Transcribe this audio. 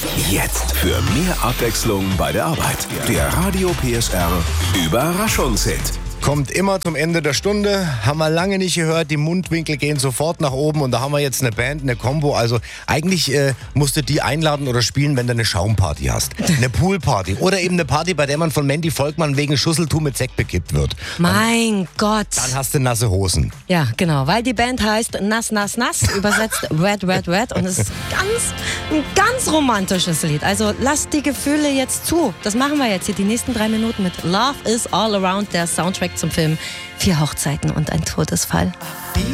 Jetzt für mehr Abwechslung bei der Arbeit. Der Radio PSR Überraschungshit. Kommt immer zum Ende der Stunde, haben wir lange nicht gehört, die Mundwinkel gehen sofort nach oben und da haben wir jetzt eine Band, eine Combo, also eigentlich musst du die einladen oder spielen, wenn du eine Schaumparty hast, eine Poolparty oder eben eine Party, bei der man von Mandy Volkmann wegen Schusseltum mit Sekt bekippt wird. Mein Gott. Dann hast du nasse Hosen. Ja, genau, weil die Band heißt Nass, Nass, Nass, übersetzt Red, Red, Red und es ist ein ganz romantisches Lied. Also lasst die Gefühle jetzt zu. Das machen wir jetzt hier die nächsten 3 Minuten mit Love is All Around, der Soundtrack zum Film 4 Hochzeiten und ein Todesfall.